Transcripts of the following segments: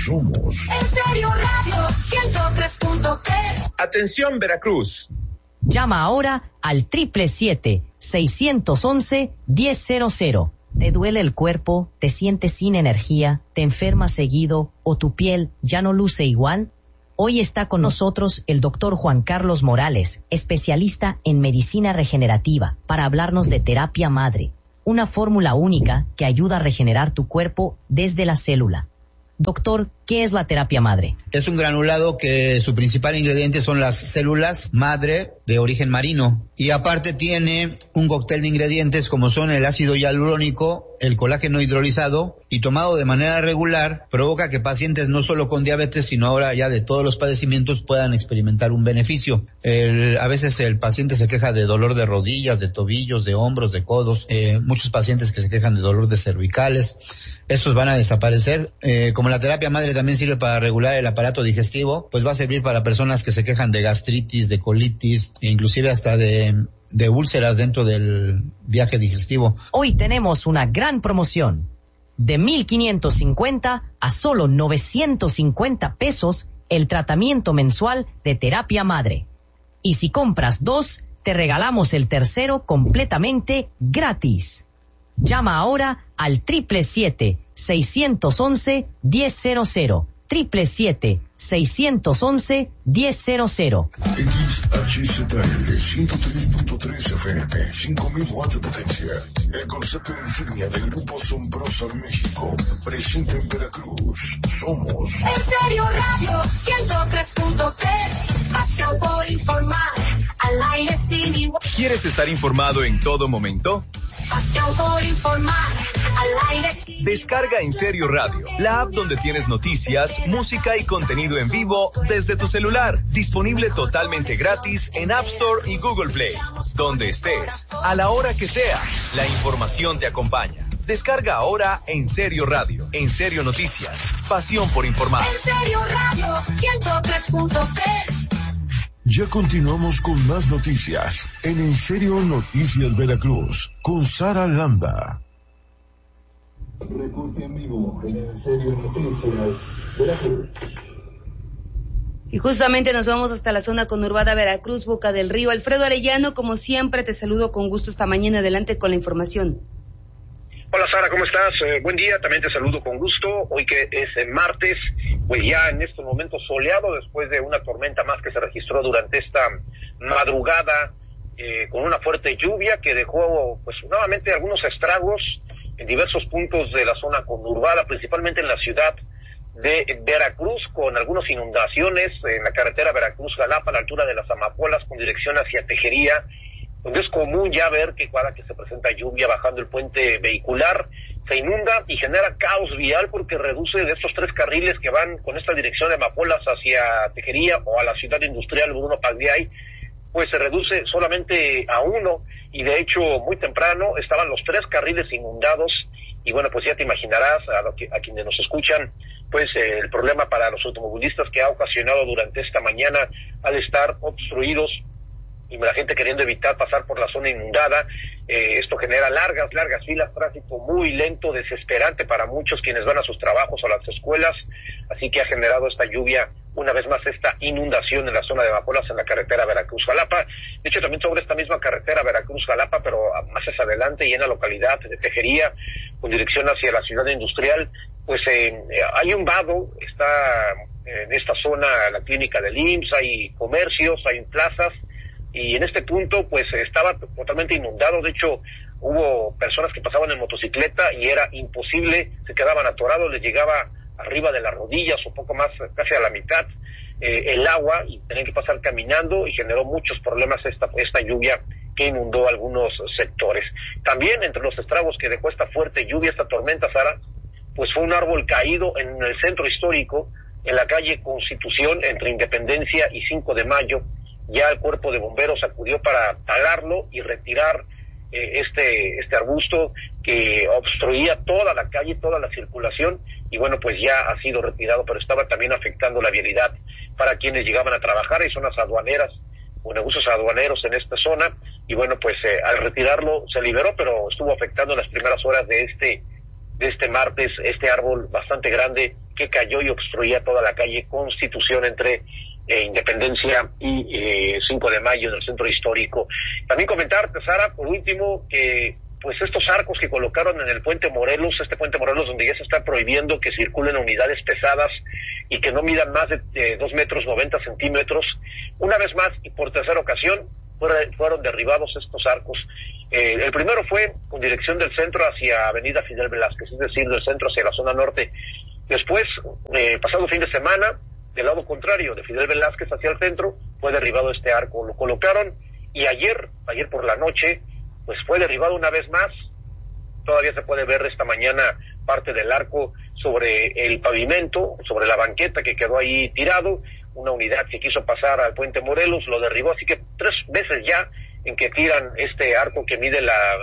Somos En Serio Radio 103.3. Atención Veracruz. Llama ahora al 777-611-1000. ¿Te duele el cuerpo? ¿Te sientes sin energía? ¿Te enfermas seguido? ¿O tu piel ya no luce igual? Hoy está con nosotros el doctor Juan Carlos Morales, especialista en medicina regenerativa, para hablarnos de terapia madre, una fórmula única que ayuda a regenerar tu cuerpo desde la célula. Doctor, ¿qué es la terapia madre? Es un granulado que su principal ingrediente son las células madre de origen marino. Y aparte tiene un cóctel de ingredientes como son el ácido hialurónico, el colágeno hidrolizado, y tomado de manera regular provoca que pacientes no solo con diabetes, sino ahora ya de todos los padecimientos puedan experimentar un beneficio. A veces el paciente se queja de dolor de rodillas, de tobillos, de hombros, de codos. Muchos pacientes que se quejan de dolor de cervicales. Estos van a desaparecer. Como la terapia madre también sirve para regular el aparato digestivo, pues va a servir para personas que se quejan de gastritis, de colitis, e inclusive hasta de úlceras dentro del viaje digestivo. Hoy tenemos una gran promoción. De 1,550 a solo 950 pesos el tratamiento mensual de terapia madre. Y si compras 2, te regalamos el tercero completamente gratis. Llama ahora al 777-611-1000. 777-611-1000. XHZL 103.3 FM, 5000 watts de potencia. El concepto insignia del Grupo Sombrosa México, presente en Veracruz. Somos En Serio Radio 103.3. Pasión por informar. Al aire sin igual. ¿Quieres estar informado en todo momento? Pasión por informar. Al aire sin Descarga En Serio Radio, la app donde tienes noticias, música y contenido en vivo desde tu celular. Disponible totalmente gratis en App Store y Google Play. Donde estés, a la hora que sea, la información te acompaña. Descarga ahora En Serio Radio, En Serio Noticias, pasión por informar. En Serio Radio 103.3. Ya continuamos con más noticias en Serio Noticias Veracruz con Sara Landa. Reporte en vivo en Serio Noticias Veracruz. Y justamente nos vamos hasta la zona conurbada Veracruz, Boca del Río. Alfredo Arellano, como siempre, te saludo con gusto esta mañana. Adelante con la información. Hola Sara, ¿cómo estás? Buen día, también te saludo con gusto. Hoy que es martes, pues ya en estos momentos soleado después de una tormenta más que se registró durante esta madrugada, con una fuerte lluvia que dejó pues nuevamente algunos estragos en diversos puntos de la zona conurbada, principalmente en la ciudad de Veracruz, con algunas inundaciones en la carretera Veracruz-Jalapa a la altura de las Amapolas con dirección hacia Tejería, donde es común ya ver que cada que se presenta lluvia bajando el puente vehicular se inunda y genera caos vial porque reduce de estos 3 carriles que van con esta dirección de Amapolas hacia Tejería o a la ciudad industrial Bruno Pagliai, pues se reduce solamente a 1 y de hecho muy temprano estaban los 3 carriles inundados y bueno, pues ya te imaginarás a quienes nos escuchan, pues el problema para los automovilistas que ha ocasionado durante esta mañana al estar obstruidos y la gente queriendo evitar pasar por la zona inundada. Esto genera largas filas, tráfico muy lento, desesperante para muchos quienes van a sus trabajos o a las escuelas, así que ha generado esta lluvia, una vez más esta inundación en la zona de Amapolas en la carretera Veracruz-Jalapa. De hecho, también sobre esta misma carretera Veracruz-Jalapa, pero más hacia adelante y en la localidad de Tejería, con dirección hacia la ciudad industrial, pues hay un vado, está en esta zona la clínica del IMSS, hay comercios, hay plazas, y en este punto pues estaba totalmente inundado. De hecho hubo personas que pasaban en motocicleta y era imposible, se quedaban atorados, les llegaba arriba de las rodillas o poco más, casi a la mitad el agua y tenían que pasar caminando y generó muchos problemas esta lluvia que inundó algunos sectores. También entre los estragos que dejó esta fuerte lluvia, esta tormenta, Sara, pues fue un árbol caído en el centro histórico, en la calle Constitución, entre Independencia y 5 de Mayo. Ya el cuerpo de bomberos acudió para talarlo y retirar este arbusto que obstruía toda la calle, toda la circulación, y bueno, pues ya ha sido retirado, pero estaba también afectando la vialidad para quienes llegaban a trabajar. Hay zonas aduaneras o negocios aduaneros en esta zona, y bueno, pues al retirarlo se liberó, pero estuvo afectando en las primeras horas de este martes este árbol bastante grande que cayó y obstruía toda la calle Constitución entre Independencia y 5 de Mayo en el centro histórico. También comentarte, Sara, por último, que pues estos arcos que colocaron en el puente Morelos, este puente Morelos donde ya se está prohibiendo que circulen unidades pesadas y que no midan más de 2 metros 90 centímetros, una vez más y por tercera ocasión fueron derribados estos arcos. El primero fue con dirección del centro hacia Avenida Fidel Velázquez, es decir, del centro hacia la zona norte. Después, pasado fin de semana, del lado contrario, de Fidel Velázquez hacia el centro, fue derribado este arco. Lo colocaron y ayer por la noche, pues fue derribado una vez más. Todavía se puede ver esta mañana parte del arco sobre el pavimento, sobre la banqueta que quedó ahí tirado. Una unidad que quiso pasar al puente Morelos lo derribó, así que 3 veces ya en que tiran este arco que mide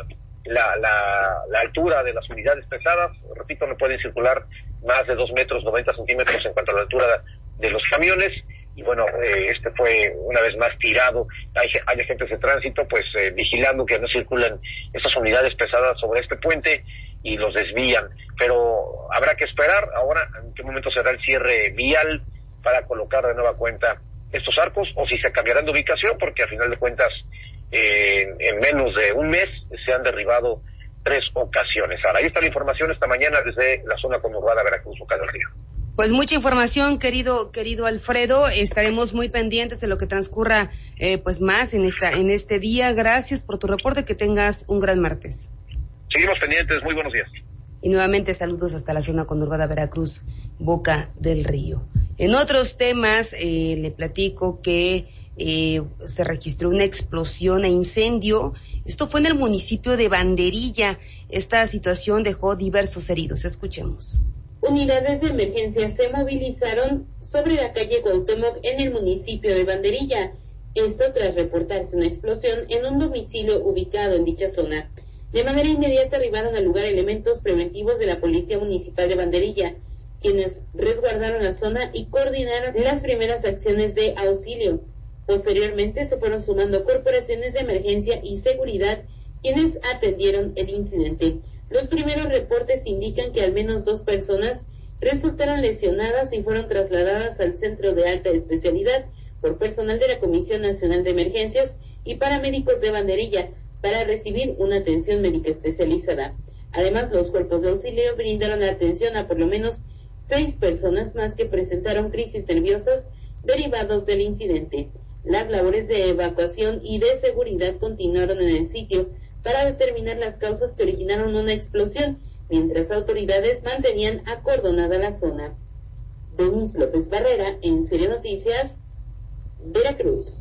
la altura de las unidades pesadas. Repito, no pueden circular más de 2 metros 90 centímetros en cuanto a la altura de los camiones. Y bueno, este fue una vez más tirado. Hay agentes de tránsito pues vigilando que no circulen esas unidades pesadas sobre este puente y los desvían, pero habrá que esperar ahora en qué momento será el cierre vial para colocar de nueva cuenta estos arcos, o si se cambiarán de ubicación, porque a final de cuentas en menos de un mes se han derribado 3 ocasiones. Ahora, ahí está la información esta mañana desde la zona conurbada Veracruz, Boca del Río. Pues mucha información, querido Alfredo. Estaremos muy pendientes de lo que transcurra pues más en este día. Gracias por tu reporte, que tengas un gran martes. Seguimos pendientes, muy buenos días. Y nuevamente saludos hasta la zona conurbada Veracruz, Boca del Río. En otros temas, le platico que se registró una explosión e incendio. Esto fue en el municipio de Banderilla. Esta situación dejó diversos heridos. Escuchemos. Unidades de emergencia se movilizaron sobre la calle Cuauhtémoc en el municipio de Banderilla. Esto tras reportarse una explosión en un domicilio ubicado en dicha zona. De manera inmediata arribaron al lugar elementos preventivos de la Policía Municipal de Banderilla, quienes resguardaron la zona y coordinaron las primeras acciones de auxilio. Posteriormente se fueron sumando corporaciones de emergencia y seguridad, quienes atendieron el incidente. Los primeros reportes indican que al menos 2 personas resultaron lesionadas y fueron trasladadas al centro de alta especialidad por personal de la Comisión Nacional de Emergencias y paramédicos de Banderilla para recibir una atención médica especializada. Además, los cuerpos de auxilio brindaron atención a por lo menos 6 personas más que presentaron crisis nerviosas derivados del incidente. Las labores de evacuación y de seguridad continuaron en el sitio para determinar las causas que originaron una explosión, mientras autoridades mantenían acordonada la zona. Denis López Barrera, en Serio Noticias, Veracruz.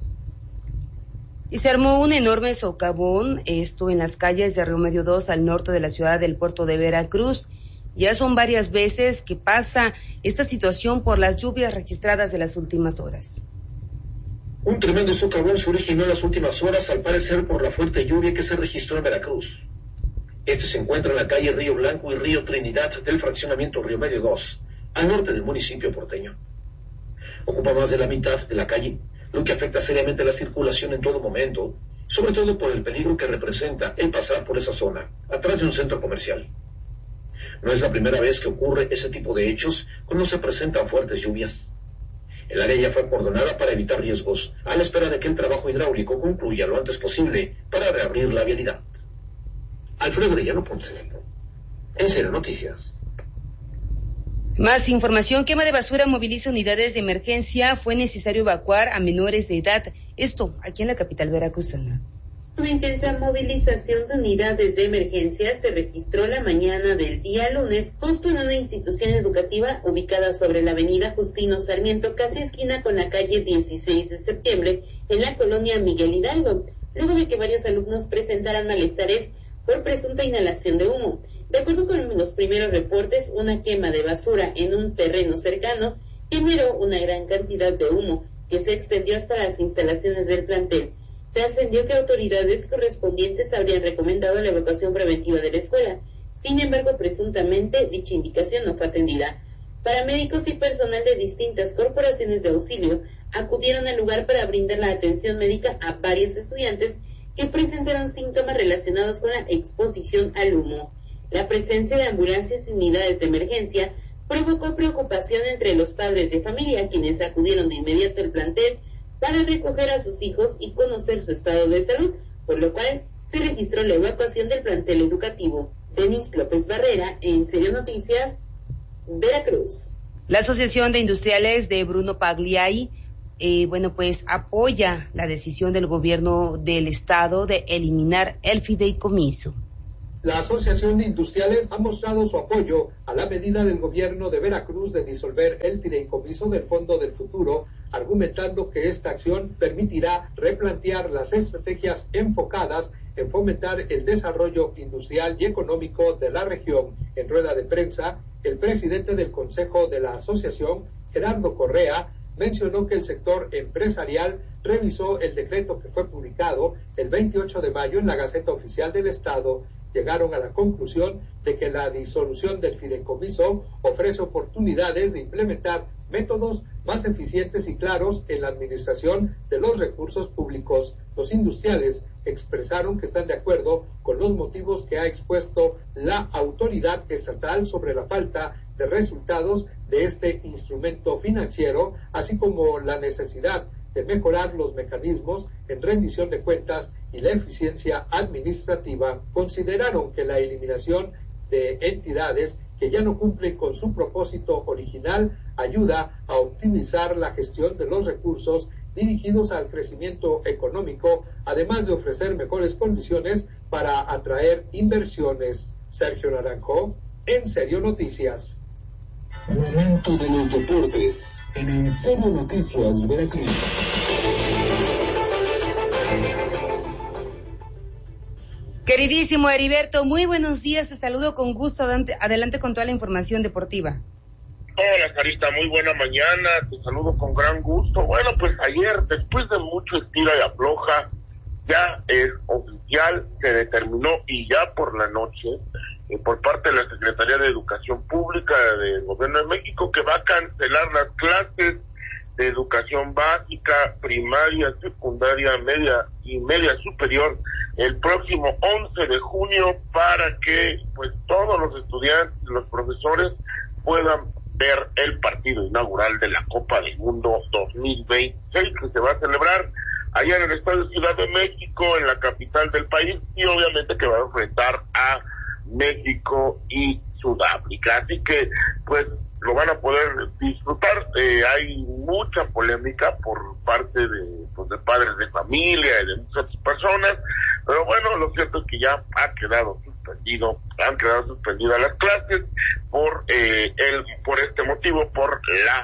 Y se armó un enorme socavón, esto en las calles de Río Medio 2 al norte de la ciudad del puerto de Veracruz. Ya son varias veces que pasa esta situación por las lluvias registradas de las últimas horas. Un tremendo socavón se originó en las últimas horas, al parecer por la fuerte lluvia que se registró en Veracruz. Este se encuentra en la calle Río Blanco y Río Trinidad del fraccionamiento Río Medio 2, al norte del municipio porteño. Ocupa más de la mitad de la calle, lo que afecta seriamente la circulación en todo momento, sobre todo por el peligro que representa el pasar por esa zona, atrás de un centro comercial. No es la primera vez que ocurre ese tipo de hechos cuando se presentan fuertes lluvias. El área ya fue acordonada para evitar riesgos, a la espera de que el trabajo hidráulico concluya lo antes posible para reabrir la vialidad. Alfredo Arellano Ponce, en Serio Noticias. Más información. Quema de basura moviliza unidades de emergencia. Fue necesario evacuar a menores de edad. Esto aquí en la capital veracruzana. Una intensa movilización de unidades de emergencia se registró la mañana del día lunes, justo en una institución educativa ubicada sobre la avenida Justino Sarmiento, casi esquina con la calle 16 de septiembre, en la colonia Miguel Hidalgo, luego de que varios alumnos presentaran malestares por presunta inhalación de humo. De acuerdo con los primeros reportes, una quema de basura en un terreno cercano generó una gran cantidad de humo que se extendió hasta las instalaciones del plantel. Trascendió que autoridades correspondientes habrían recomendado la evacuación preventiva de la escuela. Sin embargo, presuntamente, dicha indicación no fue atendida. Paramédicos y personal de distintas corporaciones de auxilio acudieron al lugar para brindar la atención médica a varios estudiantes que presentaron síntomas relacionados con la exposición al humo. La presencia de ambulancias y unidades de emergencia provocó preocupación entre los padres de familia, quienes acudieron de inmediato al plantel para recoger a sus hijos y conocer su estado de salud, por lo cual se registró la evacuación del plantel educativo. Denis López Barrera, en Serio Noticias, Veracruz. La Asociación de Industriales de Bruno Pagliai, pues apoya la decisión del gobierno del estado de eliminar el fideicomiso. La Asociación de Industriales ha mostrado su apoyo a la medida del gobierno de Veracruz de disolver el fideicomiso del Fondo del Futuro, argumentando que esta acción permitirá replantear las estrategias enfocadas en fomentar el desarrollo industrial y económico de la región. En rueda de prensa, el presidente del Consejo de la Asociación, Gerardo Correa, mencionó que el sector empresarial revisó el decreto que fue publicado el 28 de mayo en la Gaceta Oficial del Estado. Llegaron a la conclusión de que la disolución del fideicomiso ofrece oportunidades de implementar métodos más eficientes y claros en la administración de los recursos públicos. Los industriales expresaron que están de acuerdo con los motivos que ha expuesto la autoridad estatal sobre la falta de resultados de este instrumento financiero, así como la necesidad de mejorar los mecanismos en rendición de cuentas y la eficiencia administrativa. Consideraron que la eliminación de entidades que ya no cumplen con su propósito original ayuda a optimizar la gestión de los recursos dirigidos al crecimiento económico, además de ofrecer mejores condiciones para atraer inversiones. Sergio Naranjo, En Serio Noticias. Momento de los deportes en Serio Noticias Veracruz. Queridísimo Heriberto, muy buenos días, te saludo con gusto, adelante con toda la información deportiva. Hola Carita, muy buena mañana, te saludo con gran gusto. Bueno, pues ayer, después de mucho estira y afloja, ya es oficial, se determinó y ya por la noche, por parte de la Secretaría de Educación Pública del Gobierno de México, que va a cancelar las clases de educación básica, primaria, secundaria, media y media superior el próximo 11 de junio para que pues todos los estudiantes y los profesores puedan ver el partido inaugural de la Copa del Mundo 2026 que se va a celebrar allá en el Estadio Ciudad de México, en la capital del país, y obviamente que va a enfrentar a México y Sudáfrica. Así que pues lo van a poder disfrutar. Hay mucha polémica por parte de padres de familia y de muchas personas, pero bueno, lo cierto es que ya han quedado suspendidas las clases por este motivo, por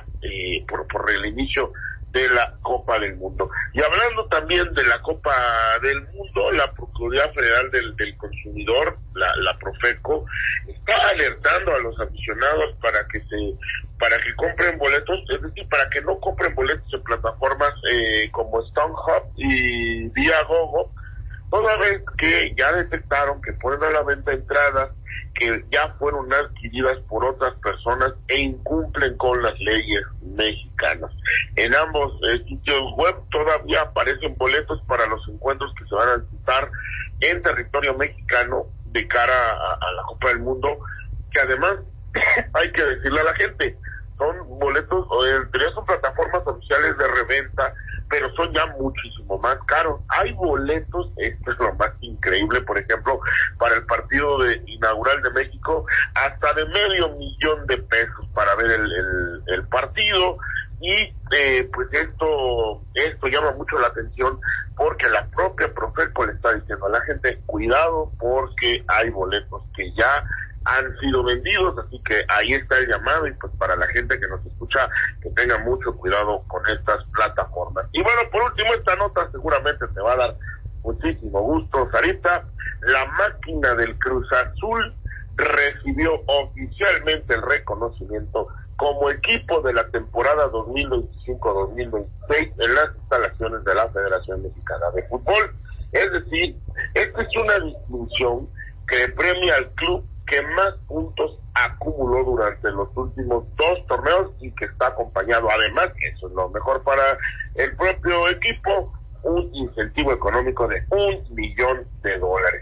el inicio de la Copa del Mundo. Y hablando también de la Copa del Mundo, la Procuraduría Federal del Consumidor, la Profeco, está alertando a los aficionados para que compren boletos, es decir, para que no compren boletos en plataformas como StubHub y Viagogo, toda vez que ya detectaron que ponen a la venta entradas que ya fueron adquiridas por otras personas e incumplen con las leyes mexicanas. En ambos sitios web todavía aparecen boletos para los encuentros que se van a disputar en territorio mexicano de cara a la Copa del Mundo, que además hay que decirle a la gente, son boletos, en teoría son plataformas oficiales de reventa, pero son ya muchísimo más caros. Hay boletos, esto es lo más increíble, por ejemplo, para el partido inaugural de México, hasta de $500,000 para ver el partido, y pues esto llama mucho la atención, porque la propia Profeco le está diciendo a la gente, cuidado, porque hay boletos que ya han sido vendidos, así que ahí está el llamado, y pues para la gente que nos escucha, que tenga mucho cuidado con estas plataformas. Y bueno, por último, esta nota seguramente te va a dar muchísimo gusto, Sarita. La máquina del Cruz Azul recibió oficialmente el reconocimiento como equipo de la temporada 2025-2026 en las instalaciones de la Federación Mexicana de Fútbol. Es decir, esta es una distinción que premia al club que más puntos acumuló durante los últimos 2 torneos y que está acompañado, además, eso es lo mejor para el propio equipo, un incentivo económico de $1 millón.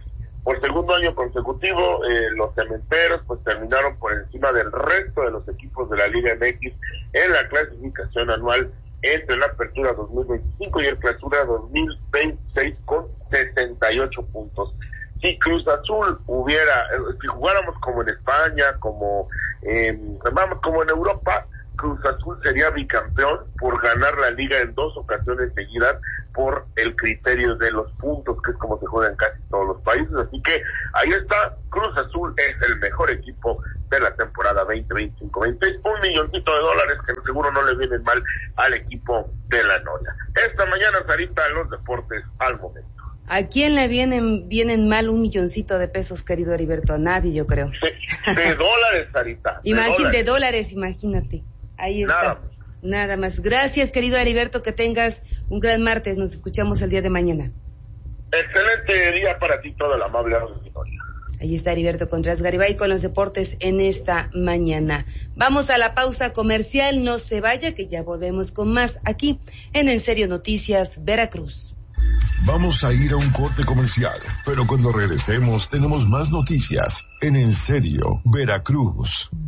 Por segundo año consecutivo, los cementeros pues terminaron por encima del resto de los equipos de la Liga MX en la clasificación anual entre la apertura 2025 y el clausura 2026 con 68 puntos. Si Cruz Azul si jugáramos como en España, como en Europa, Cruz Azul sería bicampeón por ganar la liga en 2 ocasiones seguidas por el criterio de los puntos, que es como se juega en casi todos los países. Así que ahí está, Cruz Azul es el mejor equipo de la temporada 2025-26, $1 milloncito que seguro no le vienen mal al equipo de la Noria. Esta mañana, Sarita, los deportes al momento. ¿A quién le vienen mal $1 milloncito, querido Heriberto? A nadie, yo creo. De dólares, Sarita. De dólares, imagínate. Ahí está. Nada más. Gracias, querido Heriberto, que tengas un gran martes. Nos escuchamos el día de mañana. Excelente día para ti, todo el amable auditorio. Ahí está Heriberto Contreras Garibay con los deportes en esta mañana. Vamos a la pausa comercial. No se vaya, que ya volvemos con más aquí en Serio Noticias Veracruz. Vamos a ir a un corte comercial, pero cuando regresemos tenemos más noticias en Serio Veracruz.